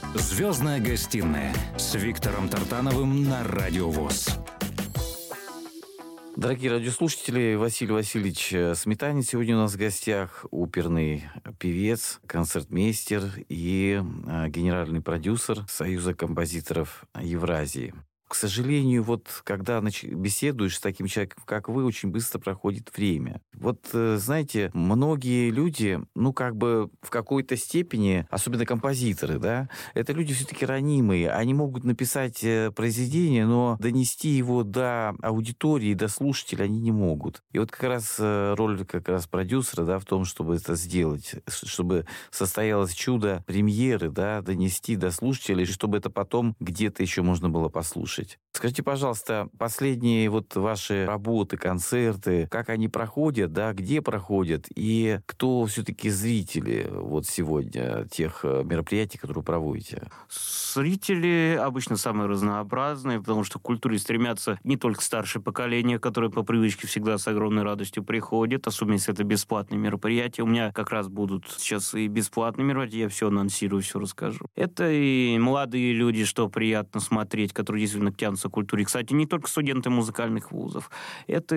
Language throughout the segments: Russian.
«Звездная гостиная» с Виктором Тартановым на Радио ВОС. Дорогие радиослушатели, Василий Васильевич Сметанин сегодня у нас в гостях, оперный певец, концертмейстер и генеральный продюсер Союза композиторов Евразии. К сожалению, вот когда беседуешь с таким человеком, как вы, очень быстро проходит время. Вот, знаете, многие люди, в какой-то степени, особенно композиторы, да, это люди все-таки ранимые. Они могут написать произведение, но донести его до аудитории, до слушателя они не могут. И вот как раз роль продюсера, да, в том, чтобы это сделать, чтобы состоялось чудо премьеры, да, донести до слушателей, чтобы это потом где-то еще можно было послушать. Скажите, пожалуйста, последние вот ваши работы, концерты, как они проходят, да, где проходят, и кто все-таки зрители вот сегодня тех мероприятий, которые проводите? Зрители обычно самые разнообразные, потому что к культуре стремятся не только старшее поколение, которое по привычке всегда с огромной радостью приходит, особенно если это бесплатные мероприятия. У меня как раз будут сейчас и бесплатные мероприятия, я все анонсирую, все расскажу. Это и молодые люди, что приятно смотреть, которые действительно тянутся к культуре. Кстати, не только студенты музыкальных вузов. Это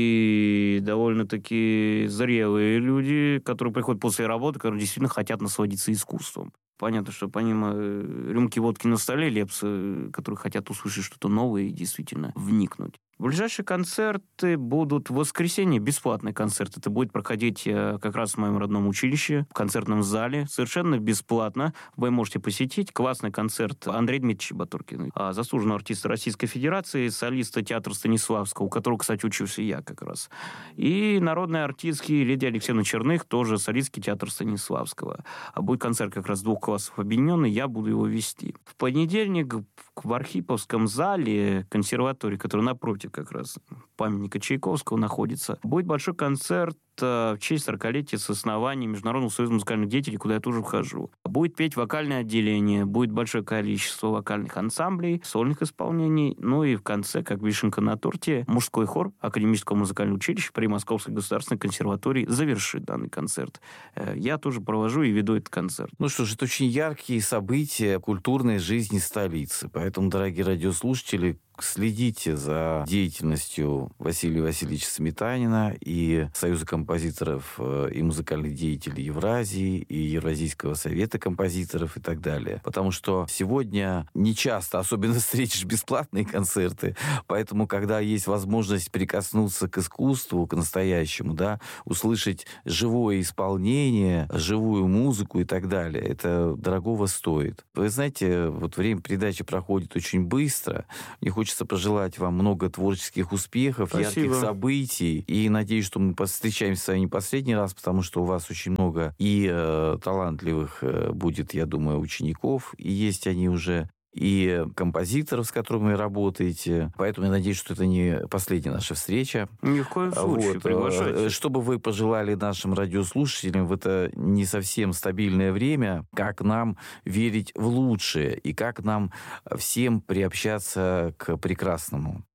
и довольно-таки зрелые люди, которые приходят после работы, которые действительно хотят насладиться искусством. Понятно, что помимо рюмки водки на столе, лепсы, которые хотят услышать что-то новое и действительно вникнуть. Ближайшие концерты будут в воскресенье, бесплатный концерт. Это будет проходить как раз в моем родном училище, в концертном зале, совершенно бесплатно. Вы можете посетить классный концерт Андрея Дмитриевича Батуркина, заслуженного артиста Российской Федерации, солиста театра Станиславского, у которого, кстати, учился я как раз. И народные артистки Лидия Алексеевна Черных, тоже солистский театр Станиславского. Будет концерт как раз двух классов объединенный, я буду его вести. В понедельник в Архиповском зале консерватории, который напротив как раз памятника Чайковского находится, будет большой концерт в честь 40-летия с основания Международного союза музыкальных деятелей, куда я тоже вхожу. Будет петь вокальное отделение, будет большое количество вокальных ансамблей, сольных исполнений, и в конце, как вишенка на торте, мужской хор Академического музыкального училища при Московской государственной консерватории завершит данный концерт. Я тоже провожу и веду этот концерт. Ну что ж, это очень яркие события культурной жизни столицы. Поэтому, дорогие радиослушатели, следите за деятельностью Василия Васильевича Сметанина и Союза композиторов и музыкальных деятелей Евразии и Евразийского совета композиторов и так далее. Потому что сегодня не часто, особенно встретишь бесплатные концерты, поэтому, когда есть возможность прикоснуться к искусству, к настоящему, да, услышать живое исполнение, живую музыку и так далее, это дорогого стоит. Вы знаете, вот время передачи проходит очень быстро. Мне хочется пожелать вам много творческих успехов, Спасибо. ярких событий. И надеюсь, что мы встречаемся с вами не последний раз, потому что у вас очень много и талантливых будет, я думаю, учеников. И есть они уже, и композиторов, с которыми вы работаете. Поэтому я надеюсь, что это не последняя наша встреча. Ни в коем случае, приглашайте. Что бы вы пожелали нашим радиослушателям в это не совсем стабильное время, как нам верить в лучшее и как нам всем приобщаться к прекрасному?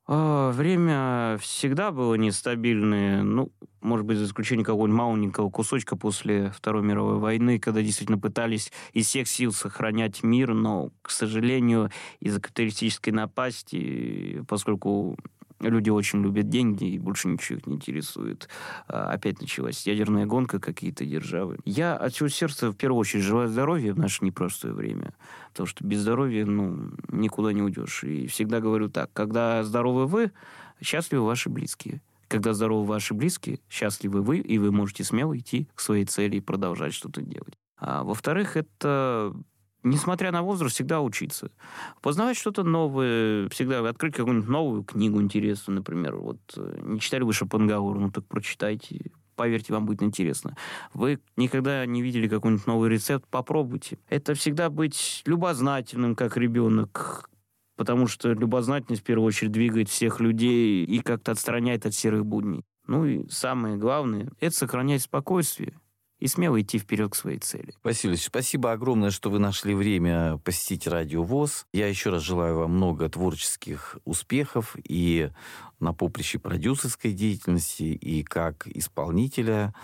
Время всегда было нестабильное, может быть, за исключением какого-нибудь маленького кусочка после Второй мировой войны, когда действительно пытались из всех сил сохранять мир, но, к сожалению, из-за капиталистической напасти, поскольку люди очень любят деньги, и больше ничего их не интересует. Опять началась ядерная гонка, какие-то державы. Я от всего сердца в первую очередь желаю здоровья в наше непростое время. Потому что без здоровья, никуда не уйдешь. И всегда говорю так: когда здоровы вы, счастливы ваши близкие. Когда здоровы ваши близкие, счастливы вы, и вы можете смело идти к своей цели и продолжать что-то делать. А во-вторых, это, несмотря на возраст, всегда учиться. Познавать что-то новое, всегда открыть какую-нибудь новую книгу интересную, например. Не читали вы Шопенгауэра, так прочитайте. Поверьте, вам будет интересно. Вы никогда не видели какой-нибудь новый рецепт, попробуйте. Это всегда быть любознательным, как ребенок, потому что любознательность, в первую очередь, двигает всех людей и как-то отстраняет от серых будней. И самое главное – это сохранять спокойствие и смело идти вперед к своей цели. Василий, спасибо огромное, что вы нашли время посетить Радио ВОС. Я еще раз желаю вам много творческих успехов и на поприще продюсерской деятельности, и как исполнителя,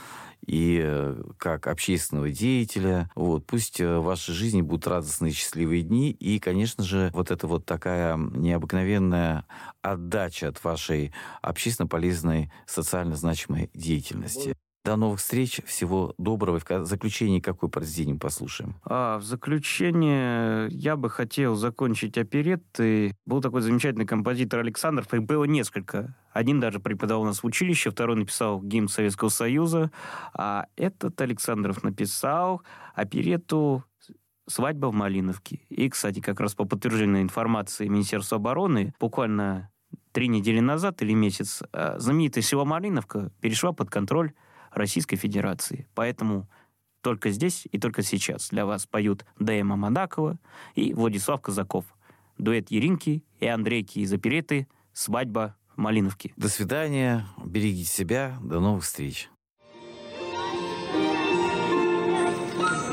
и как общественного деятеля. Вот. Пусть в вашей жизни будут радостные, счастливые дни. И, конечно же, вот это вот такая необыкновенная отдача от вашей общественно полезной, социально значимой деятельности. До новых встреч, всего доброго. В заключение какое произведение послушаем? В заключение я бы хотел закончить опереттой. Был такой замечательный композитор Александров, их было несколько. Один даже преподавал у нас в училище, второй написал гимн Советского Союза. А этот Александров написал оперетту «Свадьба в Малиновке». И, кстати, как раз по подтвержденной информации Министерства обороны, буквально 3 недели назад или месяц, знаменитое село Малиновка перешла под контроль Российской Федерации. Поэтому только здесь и только сейчас для вас поют Дэя Мамадакова и Владислав Казаков. Дуэт Еринки и Андрейки из оперетты «Свадьба в Малиновке». До свидания, берегите себя, до новых встреч.